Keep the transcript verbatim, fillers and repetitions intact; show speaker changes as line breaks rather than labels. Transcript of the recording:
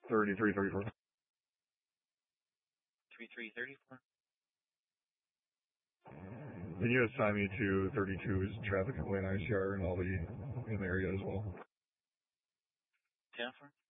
thirty-three thirty-four.
thirty-three thirty-four.
Can you assign me to thirty-two's traffic complaint I C R and I'll be in the area as well?
ten four.